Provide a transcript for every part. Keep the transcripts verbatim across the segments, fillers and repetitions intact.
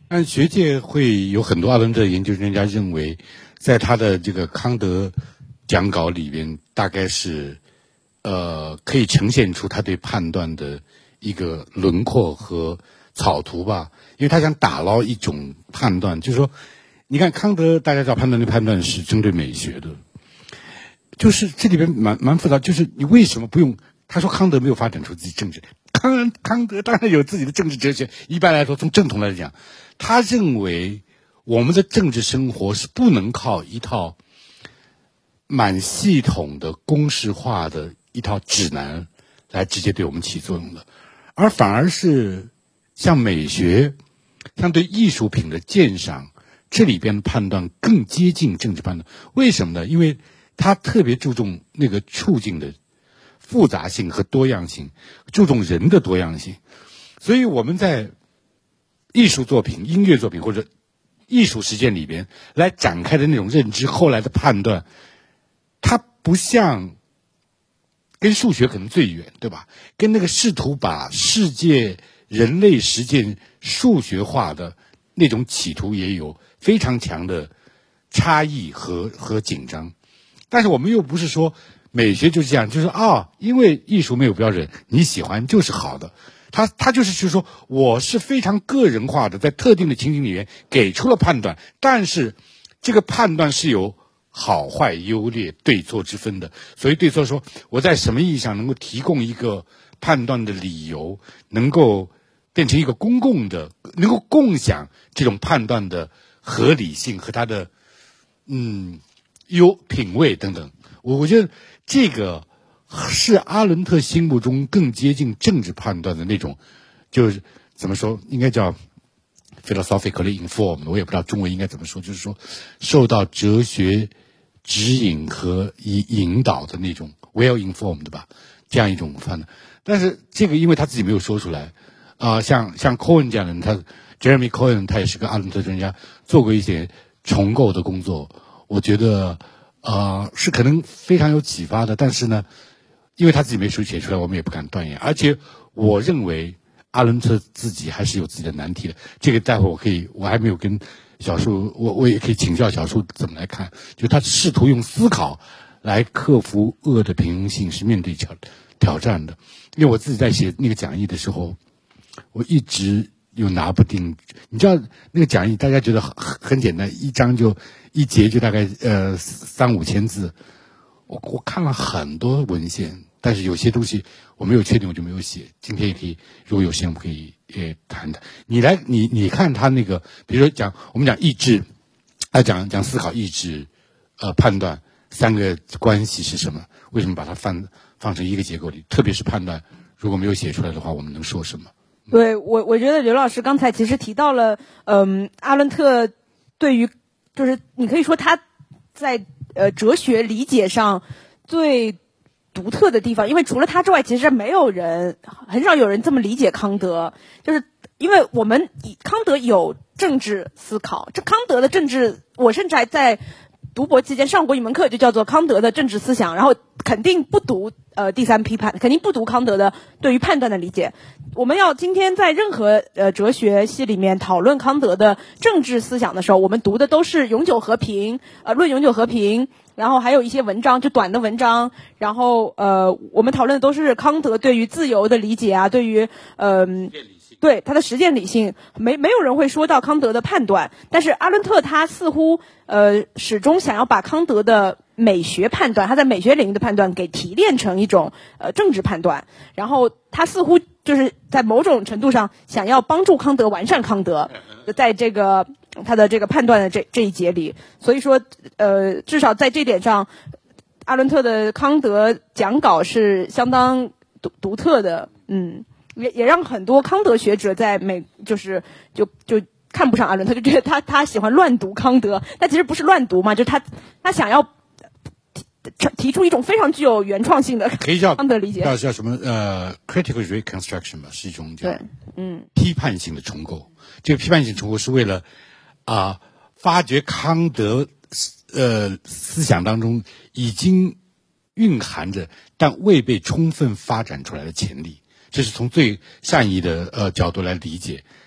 但学界会有很多阿伦特研究专家认为，在他的这个康德讲稿里边，大概是呃可以呈现出他对判断的一个轮廓和草图吧，因为他想打捞一种判断，就是说，你看康德，大家知道判断对判断是针对美学的，就是这里边蛮蛮复杂，就是你为什么不用？他说康德没有发展出自己政治，康康德当然有自己的政治哲学。一般来说，从正统来讲，他认为我们的政治生活是不能靠一套蛮系统的公式化的一套指南来直接对我们起作用的，而反而是像美学、像对艺术品的鉴赏，这里边的判断更接近政治判断。为什么呢？因为他特别注重那个处境的复杂性和多样性，注重人的多样性。所以我们在艺术作品、音乐作品或者艺术实践里边来展开的那种认知，后来的判断，它不像跟数学可能最远，对吧？跟那个试图把世界人类实践数学化的那种企图也有非常强的差异和和紧张。但是我们又不是说美学就是这样，就是啊，因为艺术没有标准，你喜欢就是好的。他他就是去说，我是非常个人化的，在特定的情景里面给出了判断，但是这个判断是有好坏优劣对错之分的。所以对错说，我在什么意义上能够提供一个判断的理由，能够变成一个公共的，能够共享这种判断的合理性和它的嗯优品味等等。我我觉得这个是阿伦特心目中更接近政治判断的那种，就是怎么说，应该叫 philosophically informed， 我也不知道中文应该怎么说，就是说受到哲学指引和引引导的那种 well informed 吧，这样一种判断。但是这个因为他自己没有说出来啊、呃，像像 Cohen 这样的人，他 Jeremy Cohen 他也是个阿伦特专家，做过一些重构的工作，我觉得呃是可能非常有启发的。但是呢，因为他自己没书写出来，我们也不敢断言。而且我认为阿伦特自己还是有自己的难题的。这个待会我可以，我还没有跟小树，我我也可以请教小树怎么来看。就他试图用思考来克服恶的平衡性，是面对挑挑战的。因为我自己在写那个讲义的时候，我一直又拿不定。你知道那个讲义，大家觉得很很简单，一章就一节就大概呃三五千字。我我看了很多文献，但是有些东西我没有确定，我就没有写。今天也可以，如果有时间，我们可以也谈谈。你来，你你看他那个，比如说讲我们讲意志，啊讲讲思考、意志、呃判断三个关系是什么？为什么把它放放成一个结构里？特别是判断，如果没有写出来的话，我们能说什么？ 对，我我觉得刘老师刚才其实提到了，嗯，阿伦特对于就是你可以说他在呃哲学理解上最独特的地方，因为除了他之外，其实没有人很少有人这么理解康德，就是因为我们康德有政治思考，这康德的政治，我甚至还在读博期间上过一门课，就叫做康德的政治思想，然后肯定不读呃第三批判，肯定不读康德的对于判断的理解。我们要今天在任何呃哲学系里面讨论康德的政治思想的时候，我们读的都是永久和平，呃论永久和平，然后还有一些文章，就短的文章，然后呃我们讨论的都是康德对于自由的理解啊，对于嗯。呃对他的实践理性，没没有人会说到康德的判断，但是阿伦特他似乎呃始终想要把康德的美学判断，他在美学领域的判断给提炼成一种呃政治判断，然后他似乎就是在某种程度上想要帮助康德完善康德，在这个他的这个判断的这这一节里，所以说呃至少在这点上，阿伦特的康德讲稿是相当独独特的，嗯。也也让很多康德学者在美就是就就看不上阿伦特，就觉得他他喜欢乱读康德，但其实不是乱读嘛，就是他他想要提提出一种非常具有原创性的可以叫康德理解， 叫叫什么呃 critical reconstruction 吧，是一种叫嗯批判性的重构。这个批判性重构是为了啊、呃、发掘康德呃思想当中已经蕴含着但未被充分发展出来的潜力。这是从最善意的呃角度来理解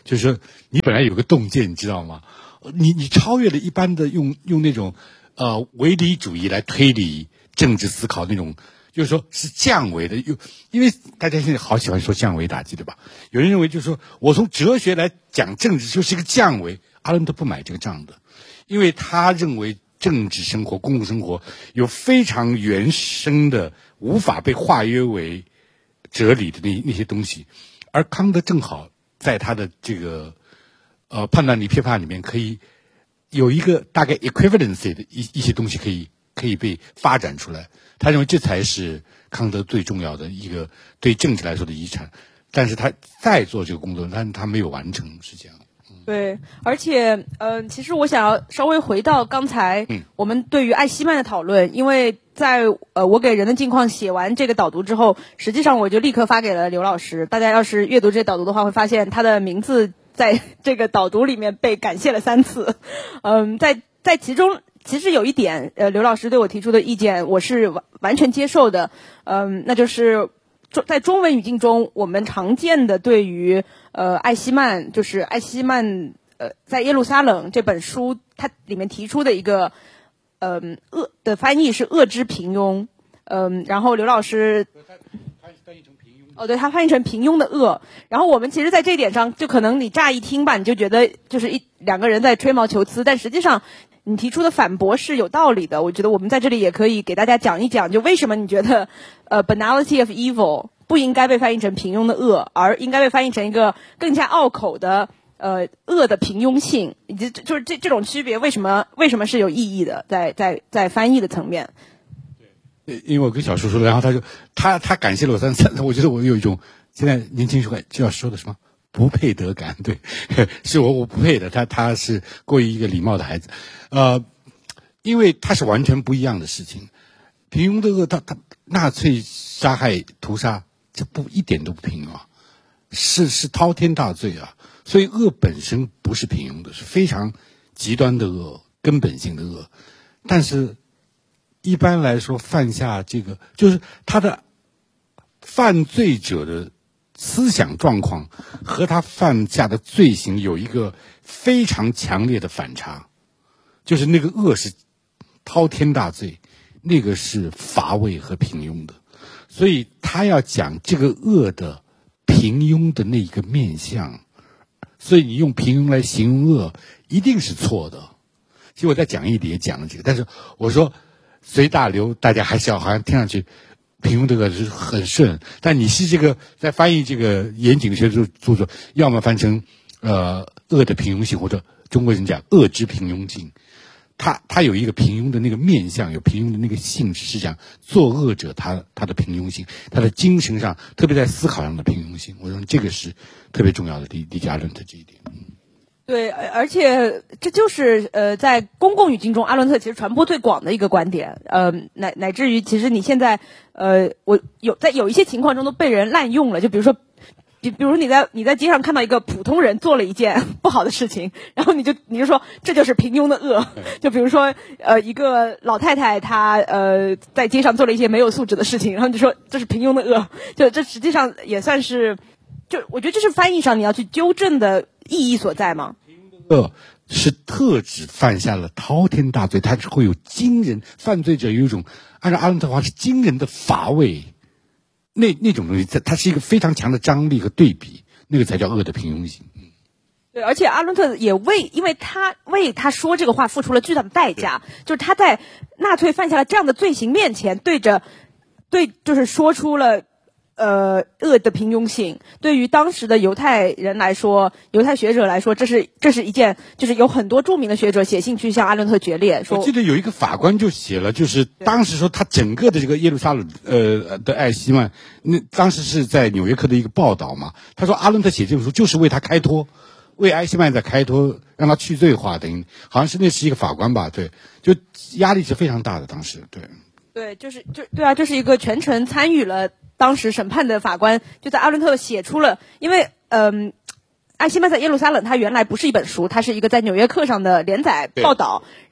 就是说你本来有个洞见，你知道吗？你你超越了一般的用用那种呃唯理主义来推理政治思考那种，就是说是降维的，有因为大家现在好喜欢说降维打击，对吧？有人认为就是说我从哲学来讲政治就是一个降维，阿伦特不买这个账的，因为他认为政治生活、公共生活有非常原生的、无法被化约为哲理的那那些东西，而康德正好在他的这个呃判断力批判里面可以有一个大概 equivalency 的一一些东西可以可以被发展出来。他认为这才是康德最重要的一个对政治来说的遗产，但是他在做这个工作，但是他没有完成，是这样。 对，而且，呃，其实我想要稍微回到刚才我们对于艾希曼的讨论，因为在呃我给人的近况写完这个导读之后，实际上我就立刻发给了刘老师。大家要是阅读这导读的话，会发现他的名字在这个导读里面被感谢了三次。嗯，在在其中，其实有一点，呃，刘老师对我提出的意见，我是完完全接受的。嗯，那就是在中文语境中，我们常见的对于呃艾希曼，就是艾希曼呃在耶路撒冷这本书，它里面提出的一个嗯恶、呃、的翻译是恶之平庸，嗯、呃，然后刘老师哦，对，他翻译成平庸的恶。然后我们其实在这一点上，就可能你乍一听吧，你就觉得就是一两个人在吹毛求疵，但实际上你提出的反驳是有道理的。我觉得我们在这里也可以给大家讲一讲，就为什么你觉得呃 banality of evil 不应该被翻译成平庸的恶，而应该被翻译成一个更加拗口的呃恶的平庸性，以及就是这这种区别为什么为什么是有意义的，在在在翻译的层面。 因为我跟小叔说了，然后他就他他感谢了我三次，我觉得我有一种现在年轻人就要说的什么不配得感，对，是我我不配的，他他是过于一个礼貌的孩子，呃，因为他是完全不一样的事情。平庸的恶，他他纳粹杀害屠杀，这不一点都不平庸啊，是是滔天大罪啊，所以恶本身不是平庸的，是非常极端的恶，根本性的恶，但是。一般来说，犯下这个就是他的犯罪者的思想状况和他犯下的罪行有一个非常强烈的反差，就是那个恶是滔天大罪，那个是乏味和平庸的，所以他要讲这个恶的平庸的那一个面相，所以你用平庸来形容恶一定是错的。其实我在讲义里也讲了这个，但是我说。随大流，大家还是要好像听上去平庸这个是很顺，但你是这个在翻译这个严谨学著著作，要么翻成呃恶的平庸性，或者中国人讲恶之平庸性。他他有一个平庸的那个面相，有平庸的那个性质，是讲作恶者他他的平庸性，他的精神上，特别在思考上的平庸性。我认为这个是特别重要的，理理解阿伦特这一点。嗯对，而且这就是呃，在公共语境中，阿伦特其实传播最广的一个观点，呃，乃乃至于其实你现在呃，我有在有一些情况中都被人滥用了，就比如说，比比如你在你在街上看到一个普通人做了一件不好的事情，然后你就你就说这就是平庸的恶，就比如说呃，一个老太太她呃在街上做了一些没有素质的事情，然后你就说这是平庸的恶，就这实际上也算是，就我觉得这是翻译上你要去纠正的意义所在吗？ 恶是特指犯下了滔天大罪，他是会有惊人犯罪者有一种按照阿伦特话是惊人的乏味，那那种东西，它是一个非常强的张力和对比，那个才叫恶的平庸性。嗯， 对，而且阿伦特也为，因为他为他说这个话付出了巨大的代价，就是他在纳粹犯下了这样的罪行面前，对着对就是说出了。呃，恶的平庸性，对于当时的犹太人来说，犹太学者来说，这是这是一件，就是有很多著名的学者写信去向阿伦特决裂。说， 我记得有一个法官就写了，就是当时说他整个的这个耶路撒冷呃的艾希曼，那当时是在纽约客的一个报道嘛，他说阿伦特写这本书就是为他开脱，为艾希曼在开脱，让他去罪化，等于好像是那是一个法官吧，对，就压力是非常大的，当时对。 对，就是就对啊，就是一个全程参与了当时审判的法官，就在阿伦特写出了，因为嗯，艾希曼在耶路撒冷，他原来不是一本书，它是一个在纽约客上的连载报道，然后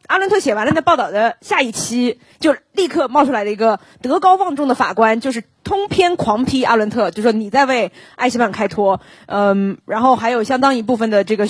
阿伦特写完了那报道的下一期，就立刻冒出来了一个德高望重的法官，就是通篇狂批阿伦特，就说你在为艾希曼开脱，嗯，然后还有相当一部分的这个